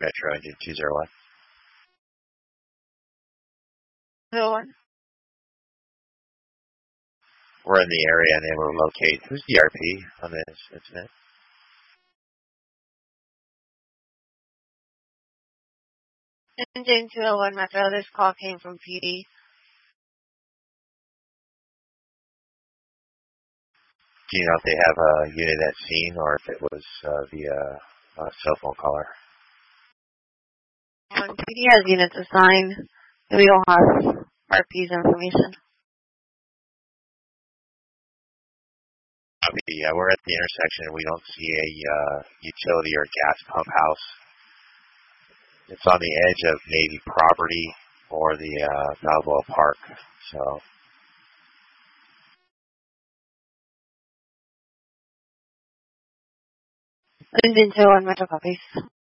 Metro engine 201. No one. We're in the area and able to locate who's DRP on this incident. Engine 201 Metro, this call came from PD. Do you know if they have a unit at scene or if it was via cell phone caller? PD has units assigned. We don't have RP's information. Yeah, we're at the intersection and we don't see a utility or gas pump house. It's on the edge of Navy property or the Balboa Park. So. Engine 201 Metro copies.